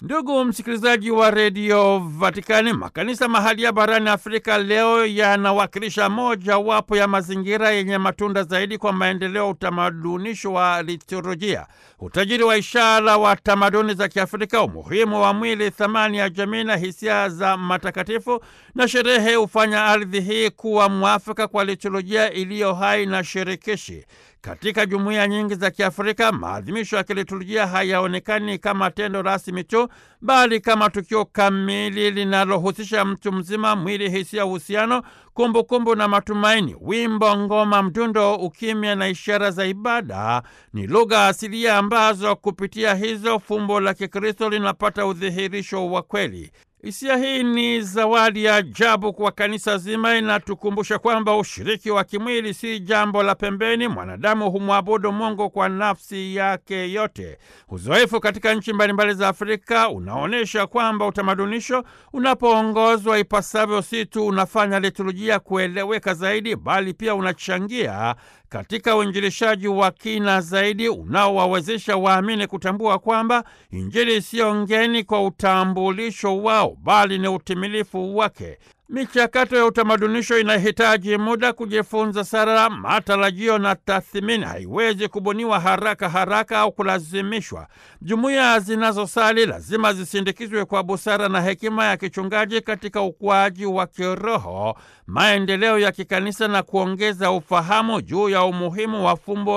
Ndugu msikilizaji wa redio Vatikani, makanisa mahalia barani Afrika leo yanawakilisha moja wapo ya mazingira yenye matunda zaidi kwa maendeleo utamadunisho wa liturujia. Utajiri wa ishara wa tamaduni za Kiafrika, umuhimu wa mwili, thamani ya jamii na hisia za matakatifu na sherehe hufanya ardhi hii kuwa mwafaka kwa liturujia iliyo hai na shirikishi. Katika jumuiya nyingi za Kiafrika, maadhimisho ya kiliturujia hayaonekani kama tendo rasmi tu, bali kama tukio kamili linalohusisha mtu mzima, mwili, hisia, uhusiano, kumbukumbu na matumaini. Wimbo, ngoma, mdundo, ukimya na ishara za ibada ni lugha asilia ambazo kupitia hizo fumbo la Kikristo linapata udhihirisho wa kweli. Hisia hii ni zawadi ya ajabu kwa kanisa zima. Inatukumbusha kwamba ushiriki wa kimwili si jambo la pembeni. Mwanadamu humwabudu Mungu kwa nafsi yake yote. Uzoefu katika nchi mbalimbali za Afrika unaonyesha kwamba utamadunisho unapoongozwa ipasavyo si tu unafanya liturujia kueleweka zaidi, bali pia unachangia katika uinjilishaji wa kina zaidi unaowawezesha waamini kutambua kwamba Injili siyo ngeni kwa utambulisho wao, bali ni utimilifu wake. Michakato ya utamadunisho inahitaji muda, kujifunza sara, matarajio na tathmini. Haiwezi kubuniwa haraka au kulazimishwa. Jumuiya zinazosali lazima zisindikizwe kwa busara na hekima ya kichungaji katika ukuaji wa kiroho, maendeleo ya kikanisa na kuongeza ufahamu juu ya umuhimu wa fumbo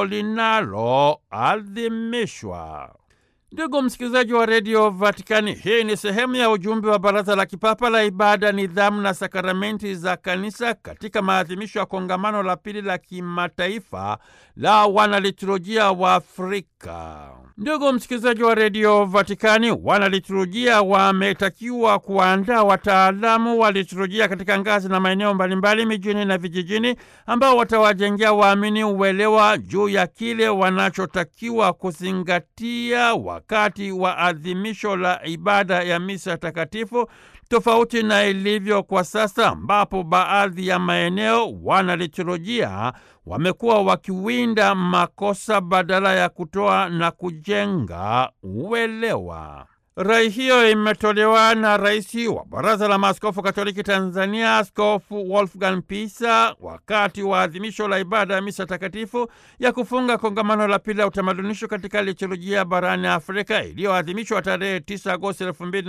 linaloadhimishwa. Ndugu msikilizaji wa redio Vatikani, hii ni sehemu ya ujumbe wa Baraza la Kipapa la Ibada, Nidhamu na Sakramenti za Kanisa katika maadhimisho ya kongamano la pili la kimataifa la wanaliturujia wa Afrika. Ndugu msikilizaji wa redio Vatikani, wanaliturujia wametakiwa kuandaa wataalamu wa liturujia katika ngazi na maeneo mbalimbali mijini na vijijini, ambao watawajengea waamini uelewa juu ya kile wanachotakiwa kuzingatia wakati wa adhimisho la ibada ya misa takatifu, tofauti na ilivyo kwa sasa, ambapo baadhi ya maeneo wanaliturujia wamekuwa wakiwinda makosa badala ya kutoa na kujenga uelewa. Rai hiyo imetolewa na Rais wa Baraza la Maaskofu Katoliki Tanzania, Askofu Wolfgang Pisa, wakati wa adhimisho la ibada ya misa takatifu ya kufunga kongamano la pili la utamadunisho katika liturujia barani Afrika, iliyoadhimishwa tarehe 9 Agosti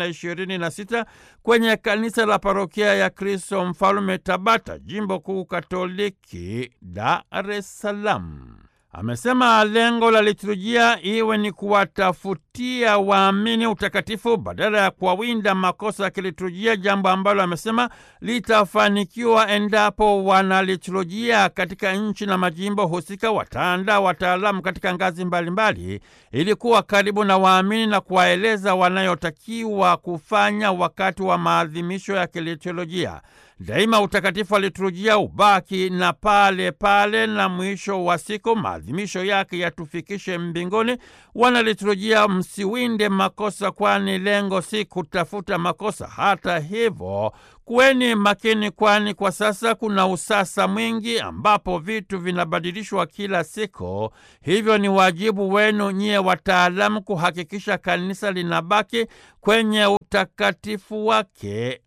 2026 kwenye kanisa la parokia ya Kristo Mfalme Tabata, Jimbo Kuu Katoliki Dar es Salaam. Amesema lengo la liturujia iwe ni kuwatafutia waamini utakatifu badala ya kuwawinda makosa ya kiliturujia, jambo ambalo amesema litafanikiwa endapo wanaliturujia katika nchi na majimbo husika wataandaa wataalamu katika ngazi mbalimbali ili kuwa karibu na waamini na kuwaeleza wanayotakiwa kufanya wakati wa maadhimisho ya kiliturujia. Daima utakatifu wa liturujia ubaki na pale pale, na mwisho wa siku maadhimisho yake yatufikishe mbinguni. Wana liturujia, msiwinde makosa, kwani lengo si kutafuta makosa. Hata hivyo, kuweni makini, kwani kwa sasa kuna usasa mwingi ambapo vitu vinabadilishwa kila siku. Hivyo ni wajibu wenu nyie wataalamu kuhakikisha kanisa linabaki kwenye utakatifu wake,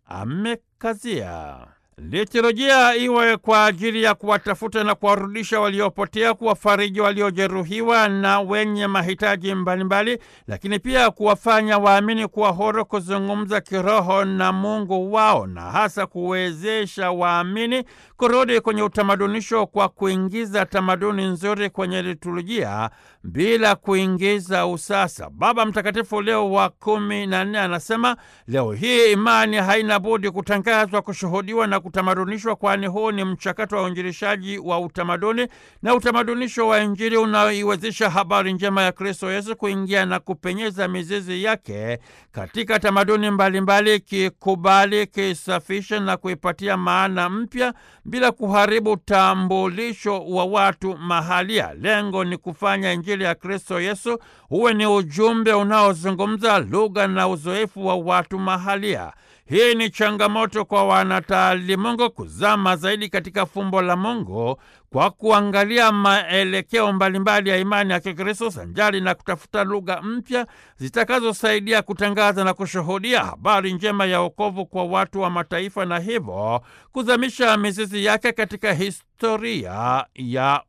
amekazia. Liturujia iwe kwa ajili ya kuwatafuta na kuwarudisha waliopotea, kuwafariji waliojeruhiwa na wenye mahitaji mbalimbali, lakini pia kuwafanya waamini kuwa huru kuzungumza kiroho na Mungu wao, na hasa kuwezesha waamini kurudi kwenye utamadunisho kwa kuingiza tamaduni nzuri kwenye liturujia bila kuingiza usasa. Baba Mtakatifu Leo wa 14 anasema leo hii imani haina budi kutangazwa, kushuhudiwa na kutamadunishwa, kwani huu ni mchakato wa uinjilishaji wa utamaduni na utamadunisho wa Injili unaoiwezesha habari njema ya Kristo Yesu kuingia na kupenyeza mizizi yake katika tamaduni mbalimbali, kikubali, kisafisha na kuipatia maana mpya bila kuharibu tambulisho wa watu mahalia. Lengo ni kufanya Injili ya Kristo Yesu uwe ni ujumbe unaozungumza lugha na uzoefu wa watu mahalia. Hii ni changamoto kwa wanataalimungu kuzama zaidi katika fumbo la Mungu kwa kuangalia maelekeo mbalimbali ya imani ya Kikristo sanjari na kutafuta lugha mpya zitakazosaidia kutangaza na kushuhudia habari njema ya wokovu kwa watu wa mataifa na hivyo kuzamisha mizizi yake katika historia ya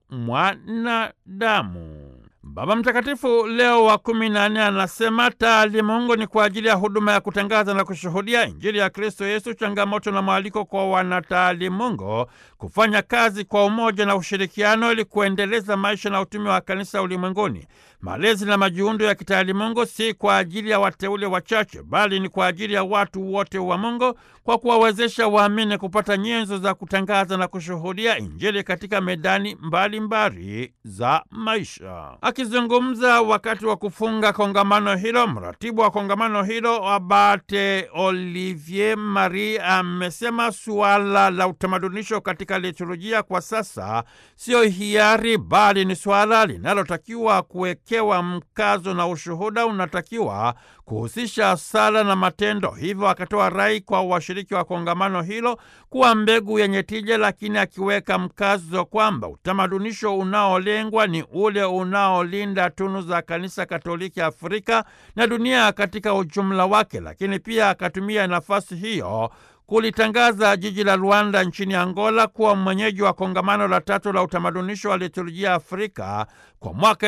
mwanadamu. Baba Mtakatifu Leo wa 14 anasema taalimungu ni kwa ajili ya huduma ya kutangaza na kushuhudia Injili ya Kristo Yesu, changamoto na mwaliko kwa wanataalimungu kufanya kazi kwa umoja na ushirikiano ili kuendeleza maisha na utume wa kanisa ulimwenguni. Malezi na majiundo ya kitaalimungu si kwa ajili ya wateule wachache, bali ni kwa ajili ya watu wote wa Mungu, kwa kuwawezesha waamini kupata nyenzo za kutangaza na kushuhudia Injili katika medani mbalimbali za maisha. Akizungumza wakati wa kufunga kongamano hilo, mratibu wa kongamano hilo Abate Olivier Marie amesema suala la utamadunisho katika liturujia kwa sasa sio hiari, bali ni suala linalotakiwa kuwekewa mkazo na ushuhuda unatakiwa kuhusisha sala na matendo. Hivyo akatoa rai kwa washiriki wa kongamano hilo kuwa mbegu yenye tija, lakini akiweka mkazo kwamba utamadunisho unaolengwa ni ule unaolinda tunu za Kanisa Katoliki Afrika na dunia katika ujumla wake. Lakini pia akatumia nafasi hiyo kulitangaza jiji la Luanda nchini Angola kuwa mwenyeji wa kongamano la 3 la utamadunisho wa liturujia Afrika kwa mwaka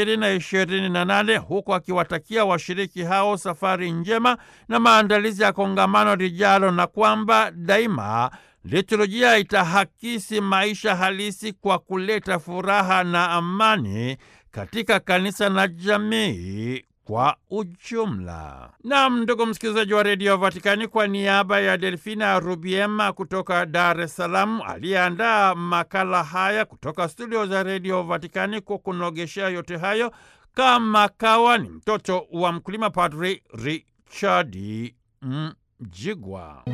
2028, huku akiwatakia washiriki hao safari njema na maandalizi ya kongamano lijalo, na kwamba daima liturujia itahakisi maisha halisi kwa kuleta furaha na amani katika kanisa na jamii kwa ujumla. Naam, ndugu msikilizaji wa redio Vatikani, kwa niaba ya Delfina Rubiema kutoka Dar es Salaam aliyeandaa makala haya kutoka studio za redio Vatikani, kukunogeshea yote hayo kama kawa ni mtoto wa mkulima, Padri Richard Mjigwa.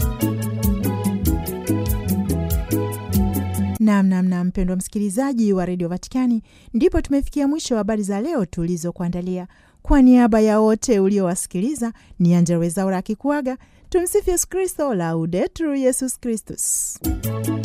Naam, mpendwa msikilizaji wa redio Vatikani, ndipo tumefikia mwisho wa habari za leo tulizokuandalia. Kwa niaba ya wote uliowasikiliza, ni Angella Rwezaura akikuaga. Tumsifu Yesu Kristo, Laudetur Yesus Kristus.